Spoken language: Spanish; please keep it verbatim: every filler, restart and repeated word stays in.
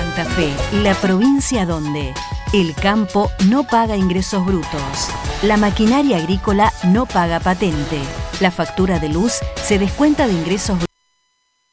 Santa Fe, la provincia donde el campo no paga ingresos brutos, la maquinaria agrícola no paga patente, la factura de luz se descuenta de ingresos brutos.